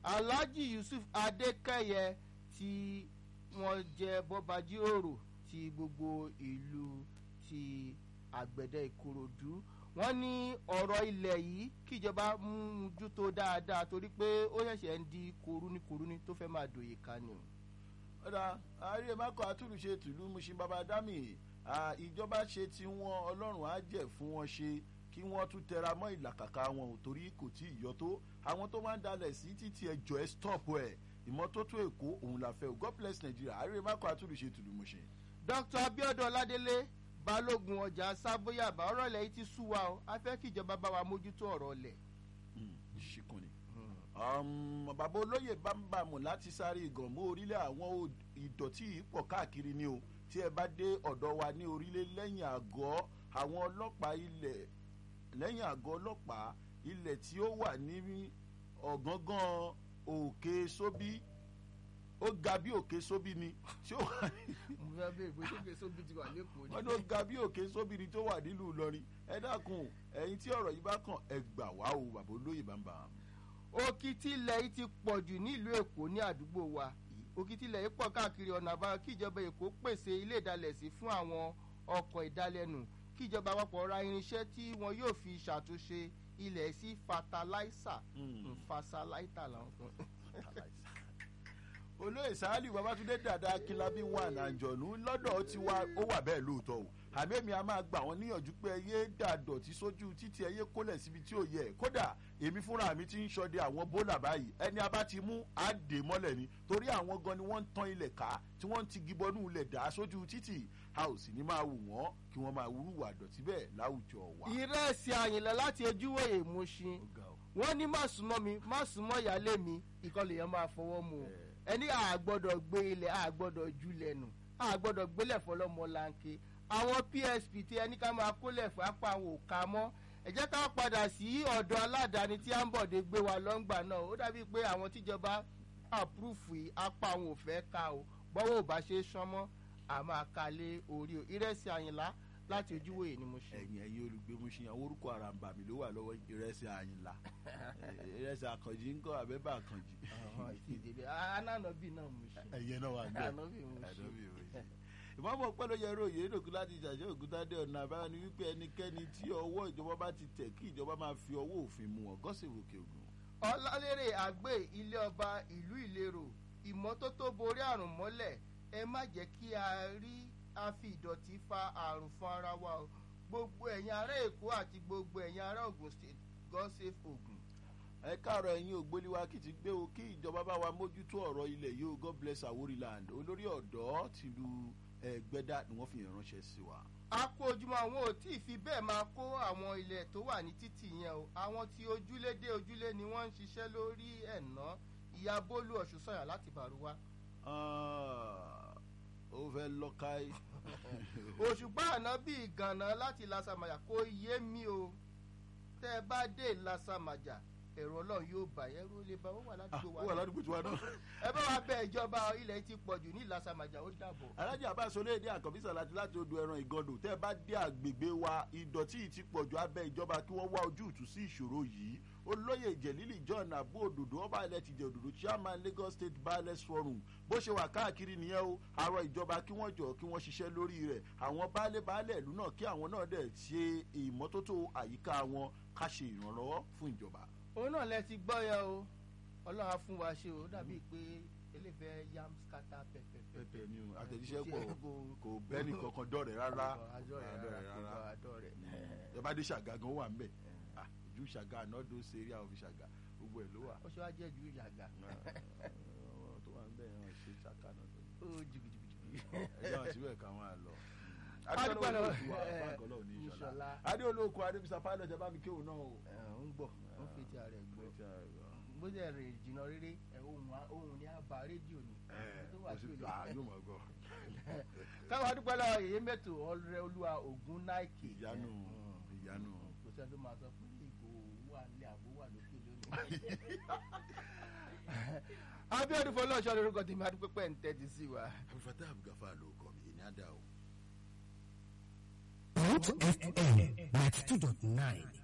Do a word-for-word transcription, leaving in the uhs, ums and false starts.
Alhaji Yusuf Adékẹ́yẹ tí wọ́n jẹ́ bọ́bajíròrò ti gbogbo ìlú ti Àgbẹ̀dẹ Ìkòròdú wọ́n ní ọ̀rọ̀ ilẹ̀ yìí kíjọba mú ojú tó dáadáa torí pé ó ṣẹ̀ṣẹ̀ ń di korúnikòrúni tó fẹ́ máa dòye ká ni o. ọ̀dà àárẹ̀ mákọ̀ àtúnṣe tìlú Mushin baba dami ìjọba ṣe tí wọ́n Ọlọ́run á jẹ́ fún wọn ṣe kí wọ́n tún tẹra mọ́ ìlàkàkà wọn ò torí kò tí ì yọ tó àwọn tó máa ń dalẹ̀ sí títí ẹjọ́ ẹ stop ẹ̀ ìmọ́tótó Èkó òun la fẹ́ God bless Nigeria àárẹ̀ mákọ̀ àtúnṣe tìlú Mushin. Dr. Abiodun Ọládélé Balógun ọjà Sábóyàbá ọ̀rọ̀ ilẹ̀ yìí ti sú wa o a fẹ́ kí ìjọba bá wa mójútó ọ̀rọ̀ ilẹ̀. ṣìkún ni bàbá olóyè bámbàmù láti sáré ìgànmọ́ orílẹ̀ àwọn ìdọ̀tí yìí pọ̀ káàkiri ni o tí ẹ bá dé ọ̀dọ̀ wa ní orílẹ̀ lẹ́yìn àgọ́ àwọn ọlọ́pàá ilẹ̀ lẹ́yìn àgọ́ ọlọ́pàá ilẹ̀ tí ó wà ní ọ̀gángán òkè sóbí ó ga bí òkè sóbí ni tí ó wà ní. mo fẹ́ bẹ́ẹ̀ pé òkè sóbí ti wà lẹ́kọ̀ọ́ ni. wọ́n ló ga bí òkè sóbí ni tó wà nílùú Ìlọrin ẹ dákun ẹ̀yin tí ọ̀rọ̀ yìí bá kàn ẹ gbà wá o bàbá olóyè bámbàm. òkìtì ilẹ̀ yìí ti pọ̀ jù nílùú Èkó ní àdúgbò wa òkìtì ilẹ̀ yìí pọ̀ káàkiri ọ̀nà àbáyọ kí ìjọba Èkó pèsè ilé ìdálẹ̀sí fún àwọn ọkọ̀ ìdálẹ́nu kí ìjọba àpapọ̀ ra irinṣẹ́ tí wọn yóò fi ṣàtúnṣe ilẹ̀ sí fatalaisa fasalaita làwọn kan. olóyè sáálì Babátúndé dàda Akínlábí wà nàjọ̀nù lọ́dọ̀ tí wà ó wà bẹ́ẹ̀ lóòótọ́ o àmì èmi a máa gbà wọ́n níyànjú pé ẹyẹ dàdọ̀tí sójú títí ẹyẹ kólẹ̀ síbi tí ò yẹ kódà èmi fúnra mi ti ń ṣọdẹ àwọn bólà báyìí ẹni a bá ti mú àdè mọ́lẹ̀ ni torí àwọn gan ni wọ́n ń tan ilẹ̀ ká tí wọ́n ti gibọnú ilẹ̀ dá sójú títì a ò sì ní máa wù wọ́n kí wọ́n máa wúrúwà dọ̀tí bẹ́ẹ̀ láwùjọ wa. Ìrẹsì Àyìnlá láti Ojúwòye Mushin wọ́n ní má súnmọ́ mi má súnmọ́ ìyálé mi ìkọlù yẹn máa fọwọ́ mu ẹni àgbọ́dọ̀ gbé ilẹ̀ àgbọ́dọ̀ júlẹ̀ nù àgbọ́dọ̀ gbélẹ̀ fọlọ́mọ láńké àwọn P S P tí ẹni ká máa kólẹ̀ fún apá àwọn òkà mọ́ ẹ jẹ́ ká padà sí ọ̀dọ̀ aládàáni tí Ambode gbé wa lọ́ngbà náà ó dàbí pé àwọn tíjọba àpúrúfù apá àwọn ò fẹ́ ká o bọ́wọ́ ò bá ṣe sán mọ́ àmọ́ àkàlẹ̀ orí o. Ìrẹsì Àyìnlá láti Ojúwòye ni mo ṣe. ẹ̀yin ẹ̀yin olùgbé mo ṣe àwọn orúkọ àràǹbà mi ló wà lọ́wọ́ Ìrẹsì Àyìnlá Ìrẹsì Àkànjì ń kọ́ àbẹ́bà Àkànjì. ananobi náà mo ṣe. ẹ̀yẹ náà wà bẹ́ẹ̀ ananobi mo ṣe. ìmọ̀mọ̀ pẹ́ ló yẹ ròyìn èdòkú láti ṣàṣẹ Ògúntádé ọ̀nà àbáyọ ni wípé ẹnikẹ́ni tí ọwọ́ ìjọba bá ti tẹ̀ kí ìjọba máa fi ọwọ́ òfin mú wọn gọ́sìwò òkè ògùn. Ọlálérè Àgbè ilé ọba ìlú Ìlérò ìmọ́tótó borí àrùn mọ́lẹ̀ ẹ má jẹ́ kí a rí a fi ìdọ̀tí fa àrùn fún ara wa o gbogbo ẹ̀yin ará Èkó àti gbogbo ẹ̀yin ará Ògùn state God save Ògùn. ẹ káàárọ̀ ẹ̀yin ògbóliwa kì í ti gbé o kí ìjọba bá wa mójútó ọ̀rọ̀ ilẹ̀ yìí o God bless Aworiland olórí ọ̀dọ́ tìlú Ẹgbẹ́dá ni wọ́n fi hàn ránṣẹ́ sí wa. a kó ojúmọ́ àwọn ò tí ì fi bẹ́ẹ̀ máa kó àwọn ilẹ̀ tó wà ní títì yẹn o àwọn tí ojúlé dé ojúlé ni wọ́n ń ṣiṣẹ́ lórí ẹ̀ná ìyá Bólú Ọ̀ṣùnsànyà láti Bàrúwá. ó fẹ́ lọ́ka ẹ̀. Òṣùpá Ànábì Ìgànnà láti Lásàmàjà kò yé mi o tẹ́ ẹ bá dé Lásàmàjà ẹ̀rọ Ọlọ́run yóò bà yẹn ló lè ba ó wà ládùúgbò wa. ó wà ládùúgbò tiwa náà. ẹ bá wa bẹ ìjọba ilẹ̀ ti pọ̀ jù ní Lásàmàjà ó dàbọ̀. alájà Abáṣọlé èdè àkànbísà láti láti odò ẹran Ìgàndò tẹ́ ẹ bá dé àgbègbè wa ìdọ̀tí yìí ti pọ̀ jù abẹ́ ìjọba kí wọ́n wá ojútùú sí ìṣòro yìí. olóyè Ìjẹ̀lílì John Abu Òdòdó ọba ilẹ̀ ti jẹ Òdòdó chairman Lagos State Baálẹ̀ Forum bó ṣe wà káàkiri nìyẹn o àrọ̀ ìjọba kí wọ́n jọ kí wọ́n ṣiṣẹ́ lórí rẹ̀ àwọn baálé baálẹ̀ ìlú náà kí àwọn náà dẹ̀ ṣe ìmọ́tótó àyíká wọn ká ṣe ìrànlọ́wọ́ fún ìjọba. òun náà lẹ ti gbọ́ yẹ o Ọlọ́run á fún wa ṣe o dàbí pé eléfẹ́ yam skata pẹpẹ. pẹpẹ ni o àtẹ̀jíṣẹ́ pọ̀ kò bẹ́ẹ̀ni kankan dọ̀rẹ̀ rárá adọ̀rẹ̀ ẹ bá dé Ṣàgá gan wà ń bẹ̀ ju Ṣàgá anọ́dọ̀ ṣeré àwọn fi Ṣàgá gbogbo ẹ̀ ló wà. ó ṣe wá jẹ́ ju Ṣàgá. tó wà ń bẹ̀ yẹn ṣe Ṣàgá náà tó ní. ó jìbìjìbìjì. ẹ jẹ́ wọn síbẹ̀ ká máa lọ. adé olóko adé Mr Pilot ẹ bá mi kéwòn náà o. ń gbọ́ ń fi ti ààrẹ gbọ́ bó ṣe rìn jìnnà rere ohun ni a bá rédíò ni. yóò mọ̀ gbọ́. káwọn adúpẹ́ lọ èyí mẹ́tò ọ̀rẹ́ olúwa Ògún Náìkì. ìyanu ìyanu. kò sẹ́ni tó máa sọ pé ìgò wà ní àbó wà lókè lónìí. Abíọ́dún Fọlọ́ṣọ́ lórúkọ tèmi adúpẹ́ pẹ́ ń tẹ́tí sí wa. Abdulfatah Abdulgafar ló kọ́ mi ní àdá o. Root F M ninety two dot nine.